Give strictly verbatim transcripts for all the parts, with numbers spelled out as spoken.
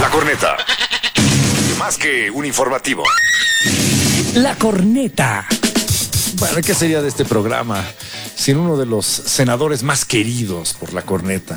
La Corneta. Más que un informativo. La Corneta. Bueno, ¿qué sería de este programa sin uno de los senadores más queridos por La Corneta?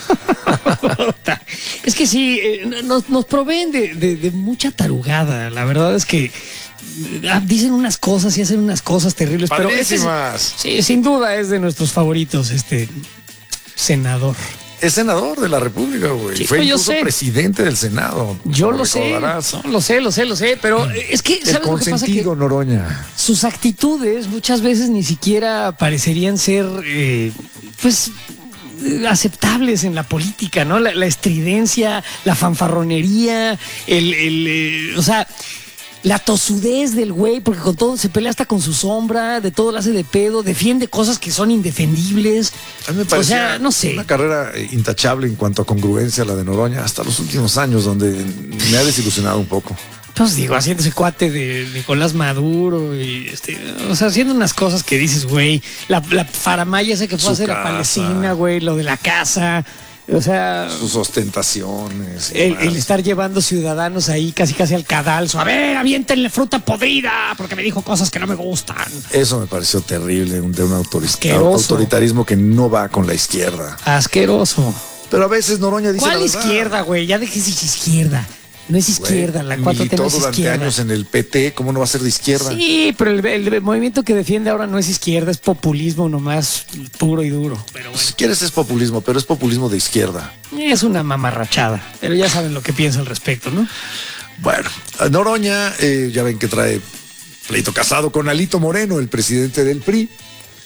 Es que sí, eh, nos, nos proveen de, de, de mucha tarugada. La verdad es que eh, dicen unas cosas y hacen unas cosas terribles. Pero ese es, sí, sin duda es de nuestros favoritos, este senador. Es senador de la República, güey. Sí, Fue pues yo incluso sé. presidente del Senado. Yo lo sé, no, lo sé, lo sé, lo sé, pero es que, El ¿sabes lo que pasa? consentido Que Noroña. sus actitudes muchas veces ni siquiera parecerían ser, eh, pues, eh, aceptables en la política, ¿no? La, la estridencia, la fanfarronería, el, el eh, o sea, la tosudez del güey, porque con todo se pelea hasta con su sombra, de todo lo hace de pedo, defiende cosas que son indefendibles. A mí me parece o sea, no sé. una carrera intachable en cuanto a congruencia la de Noroña hasta los últimos años, donde me ha desilusionado un poco. Pues digo, haciéndose cuate de Nicolás Maduro y este, o sea, haciendo unas cosas que dices, güey, la, la faramaya esa que fue Su a hacer casa. a Palestina, güey, lo de la casa, o sea, Sus ostentaciones. y el, demás. el estar llevando ciudadanos ahí casi casi al cadalso, a ver, aviéntenle fruta podrida, porque me dijo cosas que no me gustan. Eso me pareció terrible, un- de un autori- Asqueroso. autoritarismo que no va con la izquierda. Asqueroso. Pero a veces Noroña dice ¿Cuál la verdad. izquierda, güey? Ya dejes izquierda. No es Güey, izquierda, la cuatro T militó no es durante izquierda. años en el P T, ¿cómo no va a ser de izquierda? Sí, pero el, el movimiento que defiende ahora no es izquierda, es populismo nomás puro y duro. Pero bueno, Si quieres es populismo, pero es populismo de izquierda. es una mamarrachada. Pero ya saben lo que pienso al respecto, ¿no? Bueno, a Noroña, eh, ya ven que trae pleito casado con Alito Moreno, el presidente del P R I,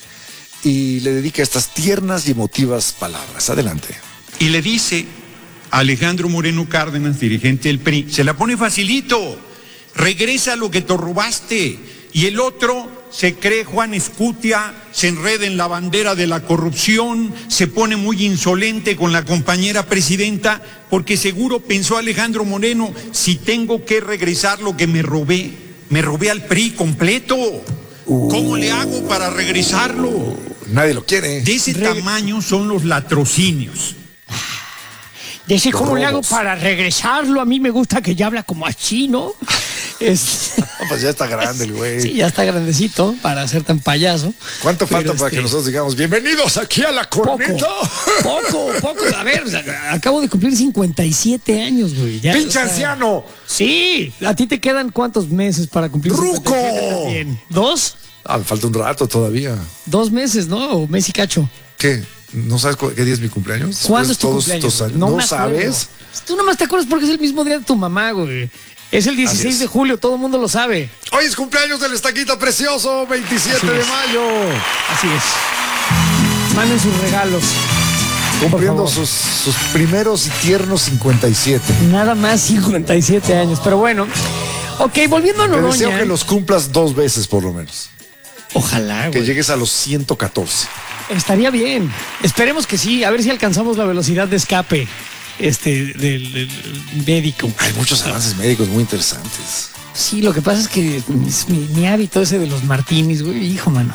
y le dedica estas tiernas y emotivas palabras. Adelante. Y le dice a Alejandro Moreno Cárdenas, dirigente del P R I, se la pone facilito, regresa lo que te robaste. Y el otro se cree Juan Escutia, se enreda en la bandera de la corrupción, se pone muy insolente con la compañera presidenta, porque seguro pensó Alejandro Moreno, si tengo que regresar lo que me robé, me robé al P R I completo. ¿Cómo le hago para regresarlo? Nadie lo quiere. De ese Re- tamaño son los latrocinios. Dice, ¿cómo le hago robos. para regresarlo? A mí me gusta que ya habla como así, ¿no? Es... No, pues ya está grande el güey. Sí, ya está grandecito para ser tan payaso. ¿Cuánto Pero, falta para este, que nosotros digamos bienvenidos aquí a la Poco, Corneta? poco, poco. A ver, o sea, acabo de cumplir cincuenta y siete años, güey. Ya, ¡Pinche o sea, anciano! Sí, ¿a ti te quedan cuántos meses para cumplir ¡Ruco! cincuenta y siete también? ¿Dos? Ah, me falta un rato todavía. Dos meses, ¿no? O mes y cacho. ¿Qué? ¿No sabes cu- qué día es mi cumpleaños? ¿Cuándo Después es tu de todos cumpleaños? estos años. No ¿No, me acuerdo. sabes? Tú nomás te acuerdas porque es el mismo día de tu mamá, güey. Es el Así dieciséis es. de julio, todo el mundo lo sabe. Hoy es cumpleaños del Estaquita Precioso, veintisiete Así de es. mayo. Así es. Manden sus regalos. Cumpliendo Por favor. sus, sus primeros y tiernos cincuenta y siete. Nada más cincuenta y siete años. Pero bueno. Ok, volviendo a Te deseo Noroña. que los cumplas dos veces por lo menos. Ojalá, Que güey. llegues a los ciento catorce. Estaría bien. Esperemos que sí. A ver si alcanzamos la velocidad de escape este del, del médico. Hay muchos avances médicos muy interesantes. Sí, lo que pasa es que es mi, mi hábito ese de los martinis, güey, hijo, mano.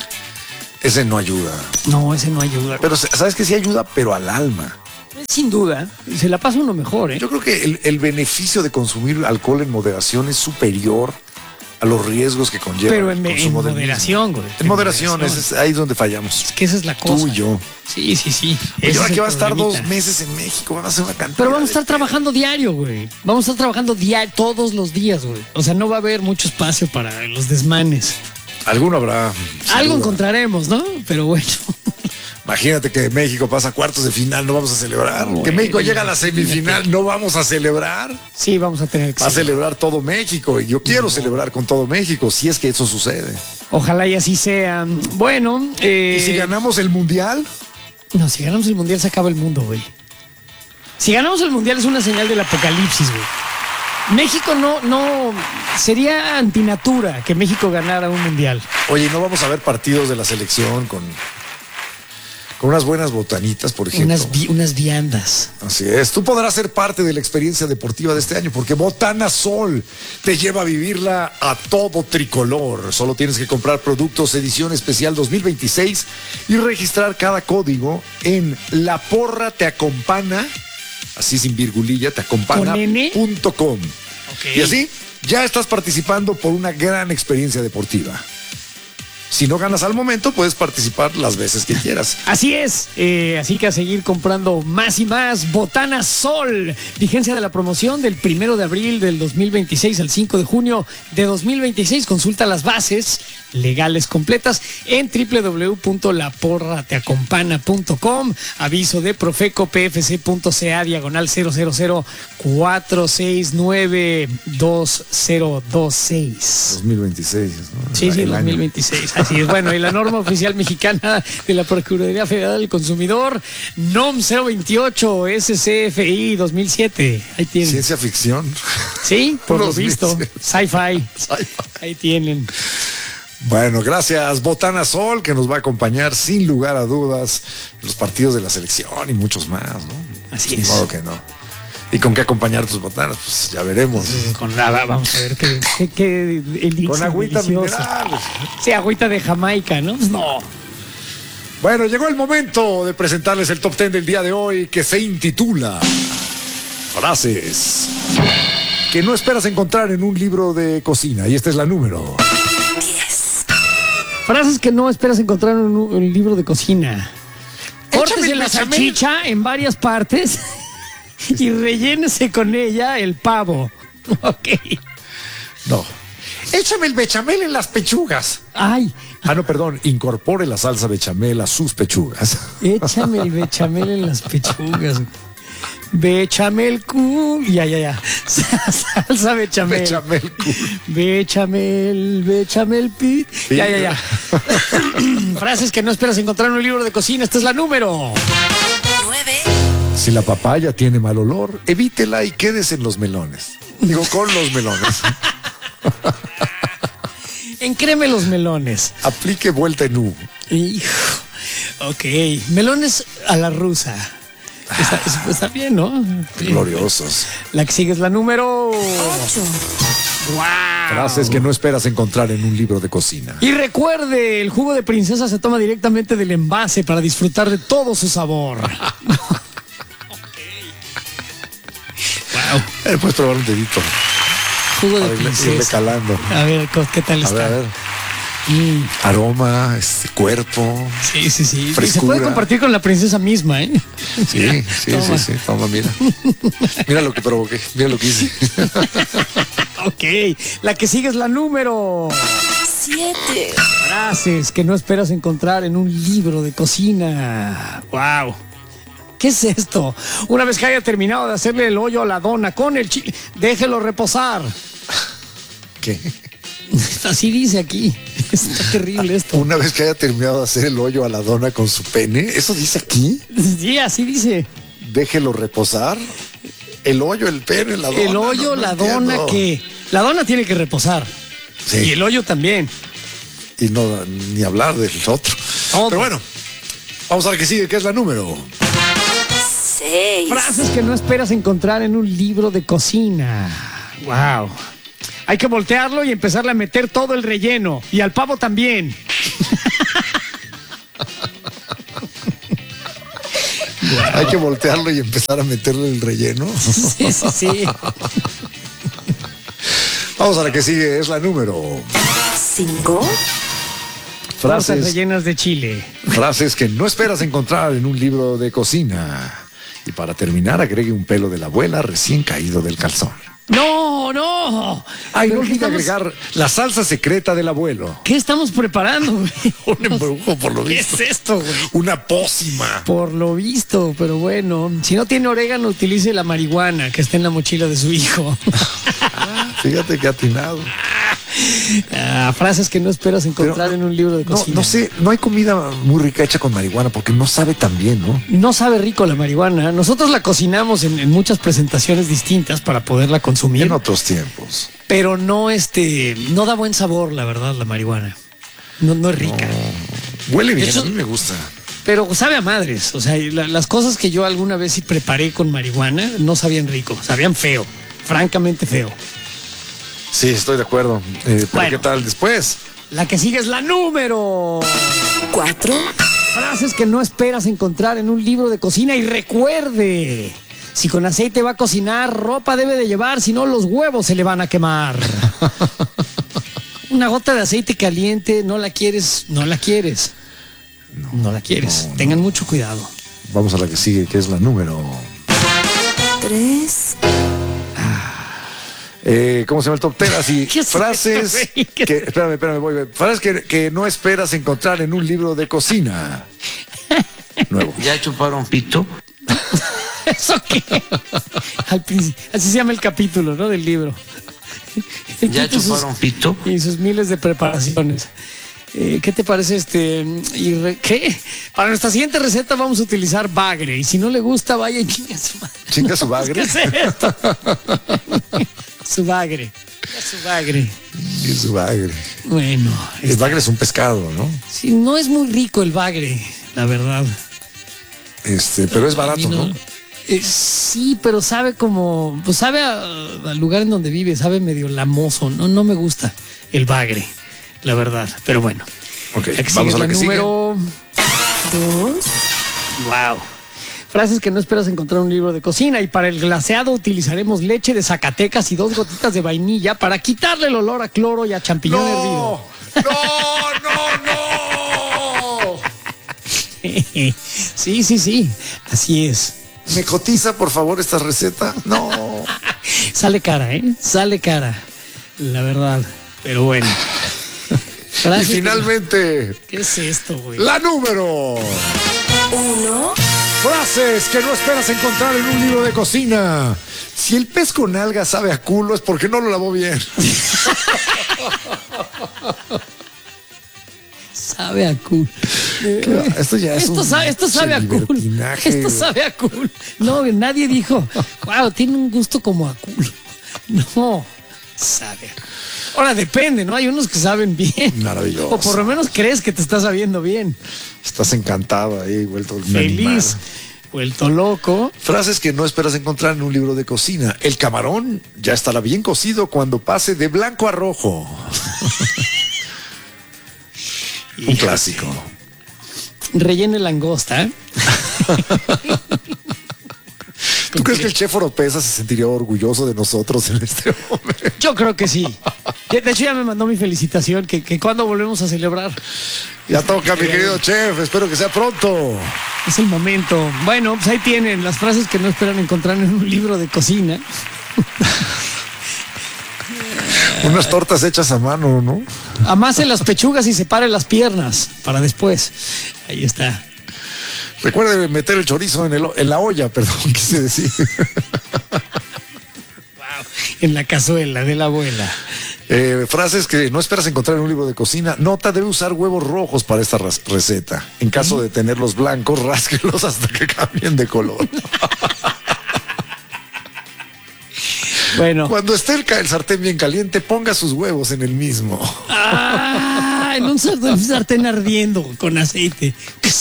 Ese no ayuda. No, ese no ayuda. Pero sabes que sí ayuda, pero al alma. Sin duda, se la pasa uno mejor, ¿eh? Yo creo que el, el beneficio de consumir alcohol en moderación es superior a los riesgos que conlleva Pero el en, en consumo del mismo. moderación, güey. En moderación, ese es, ahí es donde fallamos. Es que esa es la cosa. Tú y yo. Sí, sí, sí. Y Ese ahora es que el va a estar dos problemita. meses en México, van a hacer una cantidad. Pero vamos a de- estar trabajando diario, güey. Vamos a estar trabajando diario, todos los días, güey. O sea, no va a haber mucho espacio para los desmanes. Alguno habrá. sin Algo duda. encontraremos, ¿no? Pero bueno. Imagínate que México pasa a cuartos de final, no vamos a celebrar. No, que güey, México llega a la semifinal, no vamos a celebrar. Sí, vamos a tener que Va a ser. celebrar todo México y yo quiero celebrar con todo México, si es que eso sucede. Ojalá y así sea. Bueno, eh, ¿Y si ganamos el mundial? no, si ganamos el mundial se acaba el mundo, güey. Si ganamos el mundial es una señal del apocalipsis, güey. México no, no, sería antinatura que México ganara un mundial. Oye, ¿no vamos a ver partidos de la selección con, con unas buenas botanitas, por ejemplo? Unas, vi- unas viandas. Así es. Tú podrás ser parte de la experiencia deportiva de este año porque Botana Sol te lleva a vivirla a todo tricolor. Solo tienes que comprar productos edición especial dos mil veintiséis y registrar cada código en La Porra Te Acompana así sin virgulilla, te acompaña ¿Con N? punto com. Ok. Y así ya estás participando por una gran experiencia deportiva. Si no ganas al momento, puedes participar las veces que quieras. Así es, eh, así que a seguir comprando más y más Botana Sol. Vigencia de la promoción del primero de abril del dos mil veintiséis al cinco de junio de dos mil veintiséis. Consulta las bases legales completas en doble u doble u doble u punto la porra te acompaña punto com. Aviso de Profeco P F C punto C A diagonal cero cero cero cuatro seis nueve dos cero dos seis. dos mil veintiséis, ¿no? Sí, sí, El dos mil año. veintiséis. Así es. Bueno, y la norma oficial mexicana de la Procuraduría Federal del Consumidor, N O M cero veintiocho S C F I dos mil siete. Ahí tienen. Ciencia ficción. Sí, por lo dos mil visto. siete. Sci-fi. Sci-fi. Ahí tienen. Bueno, gracias Botana Sol, que nos va a acompañar sin lugar a dudas en los partidos de la selección y muchos más, ¿no? Así Ni es. modo que no. ¿Y con qué acompañar tus botanas? Pues ya veremos. Con la, vamos a ver qué, qué, qué elixir Con agüita delicioso. mineral. Sí, agüita de Jamaica, ¿no? Pues no. Bueno, llegó el momento de presentarles el top ten del día de hoy, que se intitula Frases que no esperas encontrar en un libro de cocina. Y esta es la número. Frases que no esperas encontrar en un, un libro de cocina. Córtese Échame el la bechamel. salchicha en varias partes y rellénese con ella el pavo. Ok. No. Échame el bechamel en las pechugas. Ay, Ah, no, perdón. Incorpore la salsa bechamel a sus pechugas. échame el bechamel en las pechugas. Bechamel cool. Ya, ya, ya. Salsa bechamel. Bechamel cool. Bechamel, bechamel pit. Sí. Ya, ya, ya. Frases que no esperas encontrar en un libro de cocina. Esta es la número. Si la papaya tiene mal olor, evítela y quédese en los melones. Digo, con los melones. Encreme los melones. Aplique vuelta en U. Hijo. Ok. Melones a la rusa. Está, es- está bien, ¿no? Gloriosos. La que sigue es la número ocho. ¡Wow! Frases que no esperas encontrar en un libro de cocina. Y recuerde, el jugo de princesa se toma directamente del envase para disfrutar de todo su sabor. Wow. Eh, puedes probar un dedito. Jugo de Para irle- irle princesa. calando. A ver, co- ¿qué tal A está? ver, a ver. Mm, Aroma, este, cuerpo. sí, sí, sí. Y se Frescura. puede compartir con la princesa misma, ¿eh? Sí, sí, Toma. sí, sí. Toma, mira. Mira lo que provoqué. Mira lo que hice. Ok. La que sigue es la número. siete. Frases que no esperas encontrar en un libro de cocina. Wow. ¿Qué es esto? Una vez que haya terminado de hacerle el hoyo a la dona con el chile, déjelo reposar. ¿Qué? Así dice aquí. Está terrible esto. Una vez que haya terminado de hacer el hoyo a la dona con su pene, ¿eso dice aquí? Sí, así dice. Déjelo reposar. El hoyo, el pene, la dona. El hoyo, no, no la entiendo. dona, ¿qué? La dona tiene que reposar. Sí. Y el hoyo también. Y no, ni hablar del otro. Otro. Pero bueno, vamos a ver qué sigue, que es la número. seis. Frases que no esperas encontrar en un libro de cocina. Wow. Hay que voltearlo y empezarle a meter todo el relleno. Y al pavo también. Hay que voltearlo y empezar a meterle el relleno. Sí, sí, sí. Vamos a la que sigue, es la número. cinco. Frases Frases, rellenas de chile. frases que no esperas encontrar en un libro de cocina. Y para terminar, agregue un pelo de la abuela recién caído del calzón. No, no. Ay, Pero no ¿qué olvide estamos- agregar la salsa secreta del abuelo. ¿Qué estamos preparando, güey? Un embrujo, por lo ¿Qué visto. es esto, güey? Una pócima. Por lo visto, pero bueno. Si no tiene orégano, utilice la marihuana que está en la mochila de su hijo. Fíjate que atinado. Ah, frases que no esperas encontrar Pero, en un libro de No, cocina. no sé, no hay comida muy rica hecha con marihuana porque no sabe tan bien, ¿no? No sabe rico la marihuana. Nosotros la cocinamos en, en muchas presentaciones distintas para poderla consumir, En otros tiempos. pero no este, no da buen sabor, la verdad, la marihuana. No, no es rica. Huele bien, Eso- a mí me gusta. Pero sabe a madres. O sea, la- las cosas que yo alguna vez sí preparé con marihuana no sabían rico, sabían feo, francamente feo. Sí, estoy de acuerdo. Eh, pero Bueno. ¿qué tal después? La que sigue es la número. cuatro. Frases que no esperas encontrar en un libro de cocina y recuerde, Si con aceite va a cocinar, ropa debe de llevar, si no los huevos se le van a quemar. Una gota de aceite caliente, no la quieres, no la quieres. No, no la quieres. no, Tengan no. mucho cuidado. Vamos a la que sigue, que es la número. Tres. Eh, ¿Cómo se llama el top ten? Así, ¿Qué es frases esto, güey? ¿Qué que, espérame, espérame, voy, voy. Frases que, que no esperas encontrar en un libro de cocina. Nuevo. ¿Ya chuparon pito? ¿Eso qué? Al princi- así se llama el capítulo, ¿no? Del libro. ¿Ya Y sus- chuparon pito? Y sus miles de preparaciones. Eh, ¿Qué te parece este? Y re- ¿Qué? Para nuestra siguiente receta vamos a utilizar bagre. Y si no le gusta, vaya y chinga su madre. Chinga su bagre. ¿Qué es esto? Su bagre. Su bagre. Y su bagre. Bueno, El bagre es un pescado, ¿no? sí, no es muy rico el bagre, la verdad. Este, pero es A barato, mí ¿no? Eh, sí, pero sabe como, pues sabe a- al lugar en donde vive, sabe medio lamoso. No, no me gusta el bagre, la verdad. Pero bueno. Ok, La que sigue vamos es a la que sigue. número Dos. Wow. Frases que no esperas encontrar en un libro de cocina. Y para el glaseado utilizaremos leche de Zacatecas y dos gotitas de vainilla para quitarle el olor a cloro y a champiñón hervido. ¡No! ¡No, no, no! Sí, sí, sí. Así es. ¿Me cotiza, por favor, esta receta? No. Sale cara, ¿eh? Sale cara. La verdad. Pero bueno. Y Frases que- finalmente, ¿Qué es esto, güey? la número. Uno. Frases que no esperas encontrar en un libro de cocina. Si el pez con alga sabe a culo es porque no lo lavó bien. Sabe a cool. Esto ya es Esto un sabe, esto sabe a cool. libertinaje. Esto sabe a cool. No, nadie dijo, wow, tiene un gusto como a cool. No, sabe a cool. Ahora depende, ¿no? Hay unos que saben bien. Maravilloso. O por lo menos crees que te está sabiendo bien. Estás encantado ahí, vuelto un Feliz, animal. vuelto loco. Frases que no esperas encontrar en un libro de cocina. El camarón ya estará bien cocido cuando pase de blanco a rojo. Un clásico. Rellene langosta. ¿eh? ¿Tú crees que el chef Oropesa se sentiría orgulloso de nosotros en este momento? Yo creo que sí. De de hecho, ya me mandó mi felicitación, que, que cuando volvemos a celebrar. Ya toca, mi querido chef. Espero que sea pronto. Es el momento. Bueno, pues ahí tienen las frases que no esperan encontrar en un libro de cocina. Unas tortas hechas a mano, ¿no? Amase las pechugas y separe las piernas para después. Ahí está. Recuerde meter el chorizo en, el, en la olla, perdón, quise decir. En la cazuela de la abuela. Eh, frases que no esperas encontrar en un libro de cocina. Nota, debe usar huevos rojos para esta ras- receta. En caso de tenerlos blancos, rásquelos hasta que cambien de color. Bueno. Cuando esté el, ca- el sartén bien caliente, ponga sus huevos en el mismo. Ah, en un sartén, un sartén ardiendo con aceite.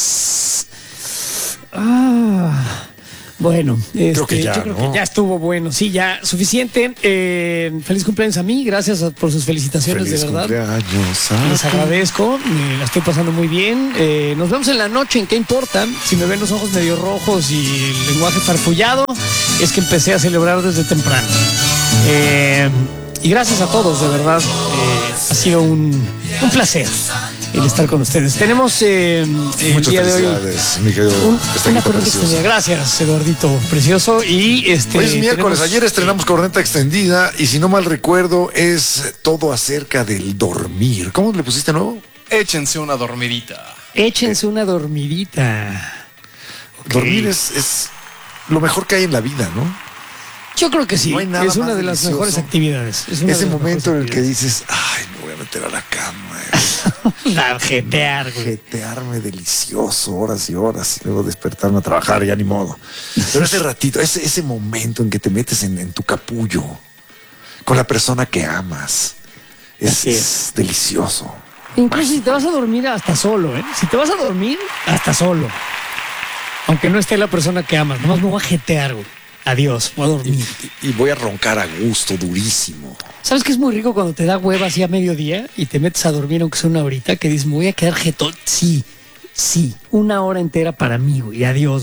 Ah, bueno, este, que ya, yo creo ¿no? que ya estuvo bueno. Sí, ya suficiente. Eh, feliz cumpleaños a mí. Gracias a- por sus felicitaciones, Feliz de verdad. cumpleaños. Les ah. agradezco, eh, la estoy pasando muy bien. Eh, nos vemos en la noche, ¿en qué importa? Si me ven los ojos medio rojos y el lenguaje farfullado, es que empecé a celebrar desde temprano. Eh, y gracias a todos, de verdad. Eh, ha sido un, un placer el estar con ustedes. Tenemos eh, el Muchas día de hoy felicidades, mi querido un, Estequito una corneta precioso. extendida. Gracias, Eduardito, precioso. Y este. Hoy es miércoles, tenemos- ayer estrenamos corneta extendida y si no mal recuerdo es todo acerca del dormir. ¿Cómo le pusiste nuevo? Échense una dormidita. Échense una dormidita. Dormir es, es lo mejor que hay en la vida, ¿no? Yo creo que sí. No hay nada es una más de las delicioso. mejores actividades. Es una Ese de las momento en el mejores que dices, ay, me voy a meter a la cama, eh, actividades. A jetear, güey. jetearme delicioso, horas y horas, y luego despertarme a trabajar, ya ni modo. Pero ese ratito, ese, ese momento en que te metes en, en tu capullo con la persona que amas, es, Así es. es delicioso. Incluso si te vas a dormir hasta solo, ¿eh? Si te vas a dormir, hasta solo. Aunque no esté la persona que amas. Nomás me voy a jetear, güey. Adiós, voy a dormir. Y, y voy a roncar a gusto, durísimo. ¿Sabes qué es muy rico cuando te da hueva así a mediodía y te metes a dormir aunque sea una horita? Que dices, me voy a quedar jetón. Sí, sí, una hora entera para mí, güey. Adiós, güey.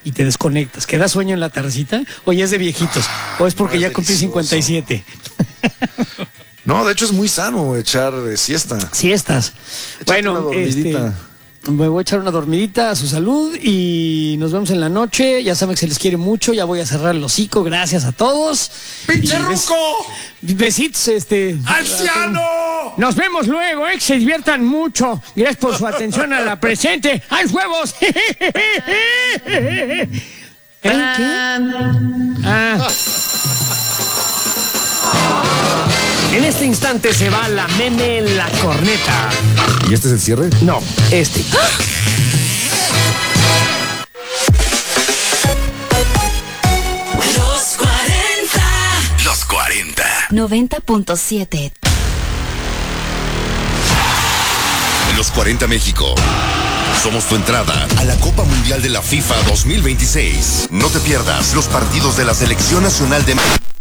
y te desconectas. ¿Queda sueño en la tardecita? ¿O ya es de viejitos? ¿O es porque no, ya es cumplí delicioso. cincuenta y siete? No, de hecho es muy sano echar eh, siesta. Siestas. Échate una Bueno, este, dormidita. me voy a echar una dormidita a su salud y nos vemos en la noche. Ya saben que se les quiere mucho. Ya voy a cerrar el hocico. Gracias a todos. ¡Pinche Y bes- ruco! Besitos, este. ¡Anciano! Nos vemos luego, eh, que se diviertan mucho. Gracias por su atención a la presente. ¡Hay huevos! ¿Eh? ¿Qué? Ah. En este instante se va la meme en la corneta. ¿Y este es el cierre? No, este. Los cuarenta. Los cuarenta. noventa punto siete. Los cuarenta México. Somos tu entrada a la Copa Mundial de la FIFA dos mil veintiséis. No te pierdas los partidos de la Selección Nacional de